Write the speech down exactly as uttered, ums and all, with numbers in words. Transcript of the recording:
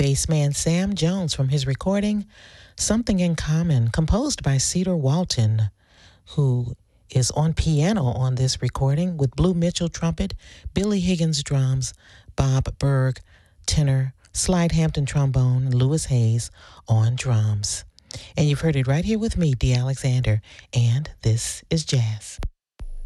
bassman Sam Jones from his recording Something in Common, composed by Cedar Walton, who is on piano on this recording with Blue Mitchell trumpet, Billy Higgins drums, Bob Berg tenor, Slide Hampton trombone, and Lewis Hayes on drums. And you've heard it right here with me, Dee Alexander, and this is Jazz.